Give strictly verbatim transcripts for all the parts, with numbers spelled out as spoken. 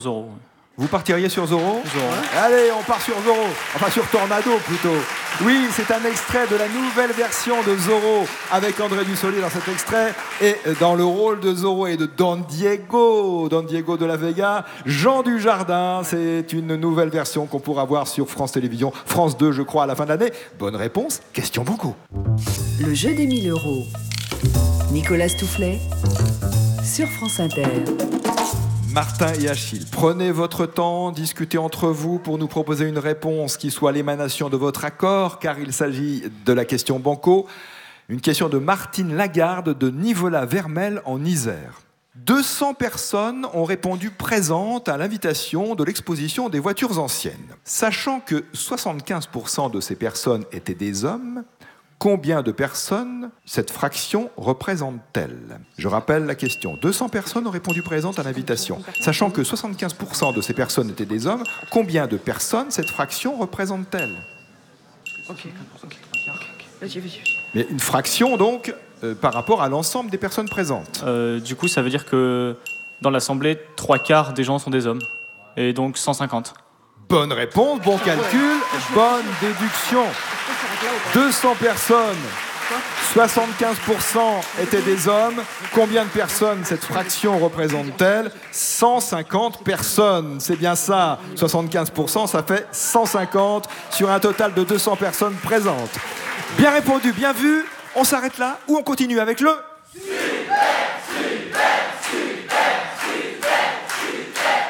Zorro. Vous partiriez sur Zorro? Zorro. Allez, on part sur Zorro. Enfin, sur Tornado, plutôt. Oui, c'est un extrait de la nouvelle version de Zorro, avec André Dussolier dans cet extrait. Et dans le rôle de Zorro et de Don Diego, Don Diego de la Vega, Jean Dujardin. C'est une nouvelle version qu'on pourra voir sur France Télévisions, France deux, je crois, à la fin de l'année. Bonne réponse, question banco. Le jeu des mille euros. Nicolas Stoufflet sur France Inter. Martin et Achille, prenez votre temps, discutez entre vous pour nous proposer une réponse qui soit l'émanation de votre accord, car il s'agit de la question banco. Une question de Martine Lagarde de Nivola-Vermel en Isère. deux cents personnes ont répondu présentes à l'invitation de l'exposition des voitures anciennes. Sachant que soixante-quinze pour cent de ces personnes étaient des hommes, combien de personnes cette fraction représente-t-elle? Je rappelle la question. deux cents personnes ont répondu présentes à l'invitation. Sachant que soixante-quinze pour cent de ces personnes étaient des hommes, combien de personnes cette fraction représente-t-elle? Ok, ok, vas-y, vas-y. Mais une fraction, donc, euh, par rapport à l'ensemble des personnes présentes. Euh, du coup, ça veut dire que dans l'Assemblée, trois quarts des gens sont des hommes. Et donc cent cinquante. Bonne réponse, bon calcul, bonne déduction. deux cents personnes, soixante-quinze pour cent étaient des hommes. Combien de personnes cette fraction représente-t-elle? cent cinquante personnes, c'est bien ça. soixante-quinze pour cent, ça fait cent cinquante sur un total de deux cents personnes présentes. Bien répondu, bien vu. On s'arrête là ou on continue avec le... Super, super, super, super,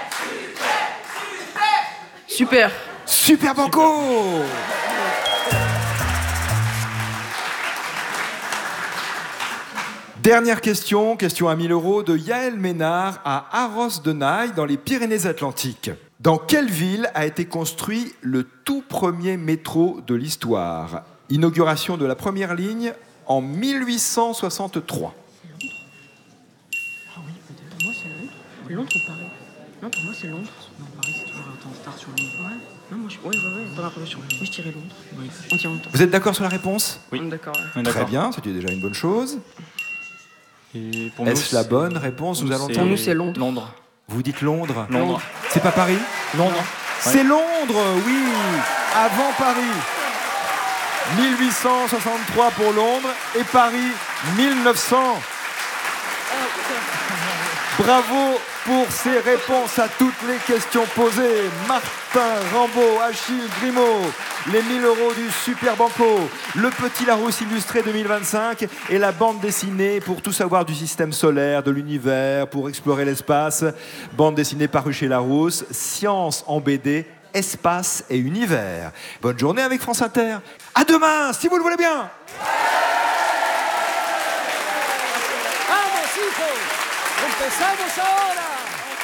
super, Super. Super banco. Dernière question, question à mille euros de Yaël Ménard à Arros-de-Naye dans les Pyrénées-Atlantiques. Dans quelle ville a été construit le tout premier métro de l'histoire? Inauguration de la première ligne en mille huit cent soixante-trois. Ah oui, peut-être. Moi, c'est Londres. Londres ou Paris? Non, pour moi, c'est Londres. Non, Paris, c'est toujours un temps star sur Londres. Ouais. Non, moi, je... Ouais, ouais, ouais. Dans la production. Moi, je dirais Londres. Oui. On tient longtemps. Vous êtes d'accord sur la réponse? Oui. On est d'accord. Ouais. On est Très d'accord. bien, c'était déjà une bonne chose. Et pour nous, Est-ce la c'est- bonne réponse? Nous allons c'est- Pour nous, c'est Londres. Londres. Vous dites Londres? Londres. C'est pas Paris? Londres. C'est Londres, oui, avant Paris. mille huit cent soixante-trois pour Londres et Paris mille neuf cents. Bravo pour ces réponses à toutes les questions posées. Martin, Rambaud, Achille, Grimaud, les mille euros du Super Banco, le Petit Larousse illustré deux mille vingt-cinq et la bande dessinée pour tout savoir du système solaire, de l'univers, pour explorer l'espace. Bande dessinée parue chez Larousse, Science en B D, espace et univers. Bonne journée avec France Inter. À demain, si vous le voulez bien. ¡Vamos, hijos! ¡Empezamos ahora!